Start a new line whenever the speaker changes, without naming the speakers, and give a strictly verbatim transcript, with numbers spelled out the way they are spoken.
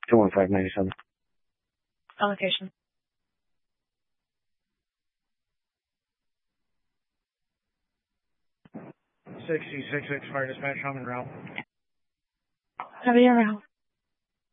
two one five nine seven.
Allocation.
sixty-six six fire dispatch, I'm en route.
Have you ever